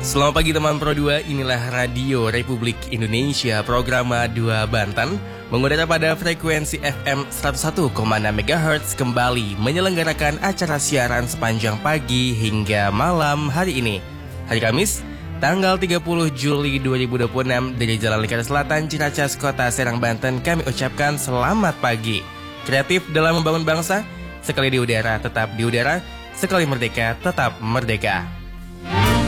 Selamat pagi teman Pro 2, inilah Radio Republik Indonesia, program 2 Banten mengudara pada frekuensi FM 101,6 MHz kembali menyelenggarakan acara siaran sepanjang pagi hingga malam hari ini. Hari Kamis, tanggal 30 Juli 2026 dari Jalan Lingkar Selatan, Ciracas, Kota Serang, Banten, kami ucapkan selamat pagi. Kreatif dalam membangun bangsa, sekali di udara tetap di udara, sekali merdeka tetap merdeka.